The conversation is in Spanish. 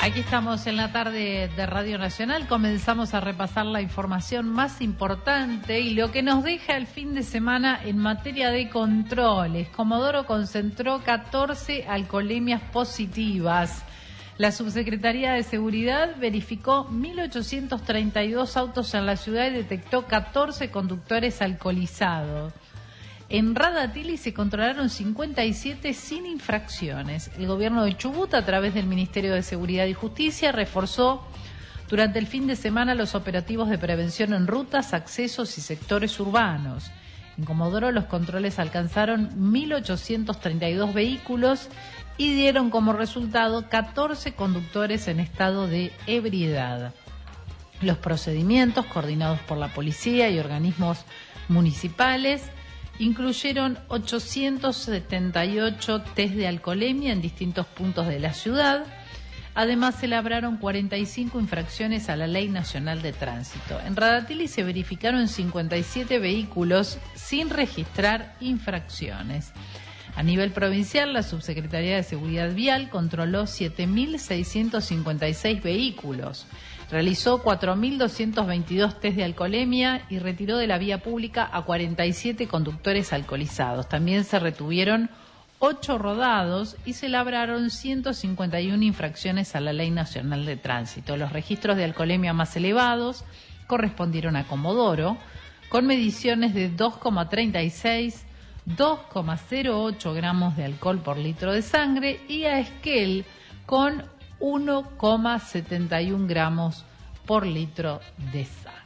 Aquí estamos en la tarde de Radio Nacional, comenzamos a repasar la información más importante y lo que nos deja el fin de semana en materia de controles. Comodoro concentró 14 alcoholemias positivas. La Subsecretaría de Seguridad verificó 1.832 autos en la ciudad y detectó 14 conductores alcoholizados. En Radatili se controlaron 57 sin infracciones. El gobierno de Chubut, a través del Ministerio de Seguridad y Justicia, reforzó durante el fin de semana los operativos de prevención en rutas, accesos y sectores urbanos. En Comodoro los controles alcanzaron 1.832 vehículos y dieron como resultado 14 conductores en estado de ebriedad. Los procedimientos, coordinados por la policía y organismos municipales, incluyeron 878 test de alcoholemia en distintos puntos de la ciudad. Además, se labraron 45 infracciones a la Ley Nacional de Tránsito. En Radatili se verificaron 57 vehículos sin registrar infracciones. A nivel provincial, la Subsecretaría de Seguridad Vial controló 7.656 vehículos, realizó 4.222 test de alcoholemia y retiró de la vía pública a 47 conductores alcoholizados. También se retuvieron 8 rodados y se labraron 151 infracciones a la Ley Nacional de Tránsito. Los registros de alcoholemia más elevados correspondieron a Comodoro, con mediciones de 2,36, 2,08 gramos de alcohol por litro de sangre, y a Esquel con 1,71 gramos por litro de sangre.